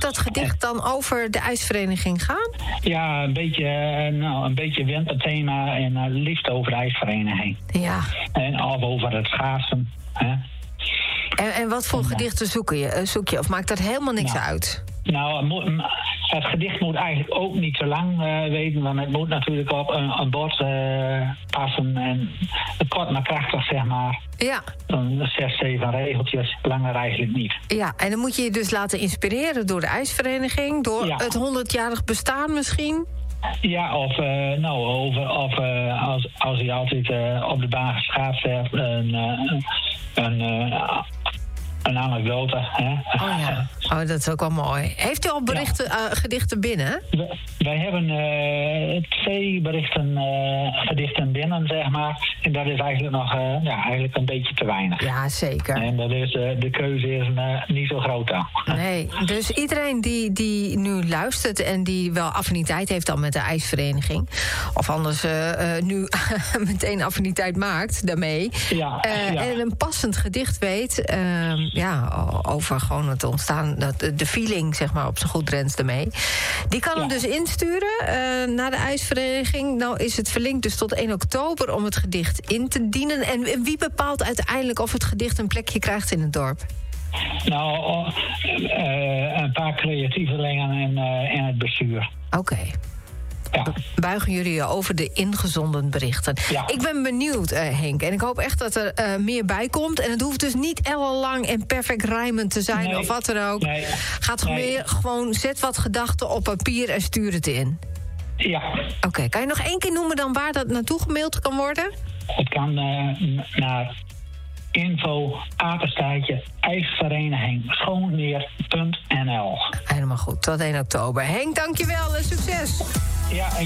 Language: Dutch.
dat gedicht dan over de ijsvereniging gaan? Ja, een beetje winterthema en liefst over de ijsvereniging. Ja. Of over het schaatsen. Hè? En wat voor gedichten zoek je? Of maakt dat helemaal niks uit? Nou, het gedicht moet eigenlijk ook niet te lang weten, want het moet natuurlijk op een bord passen en kort maar krachtig, zeg maar. Ja. 6, 7 regeltjes, langer eigenlijk niet. Ja, en dan moet je je dus laten inspireren door de ijsvereniging, door het 100-jarig bestaan misschien? Ja, als hij altijd op de baan geschaatst heeft, een anekdote. Hè? Oh ja, dat is ook wel mooi. Heeft u al gedichten binnen? Wij hebben 2 gedichten binnen, zeg maar. En dat is eigenlijk nog eigenlijk een beetje te weinig. Ja, zeker. En dat is, de keuze is niet zo groot dan. Nee, dus iedereen die nu luistert en die wel affiniteit heeft dan met de ijsvereniging, of anders nu meteen affiniteit maakt daarmee, en een passend gedicht weet, over gewoon het ontstaan, de feeling, zeg maar, op zijn goed Drents daarmee. Die kan hem dus insturen naar de ijsvereniging. Nou is het verlinkt dus tot 1 oktober om het gedicht in te dienen. En wie bepaalt uiteindelijk of het gedicht een plekje krijgt in het dorp? Nou, een paar creatievelingen en het bestuur. Oké. Ja. Buigen jullie over de ingezonden berichten. Ja. Ik ben benieuwd, Henk. En ik hoop echt dat er meer bij komt. En het hoeft dus niet ellenlang en perfect rijmend te zijn of wat dan ook. Nee. Gaat gewoon zet wat gedachten op papier en stuur het in. Ja. Oké, kan je nog 1 keer noemen dan waar dat naartoe gemaild kan worden? Het kan naar info@ijsvereniging Schoonmeer.nl. Helemaal goed, tot 1 oktober. Henk, dankjewel en succes. Ja.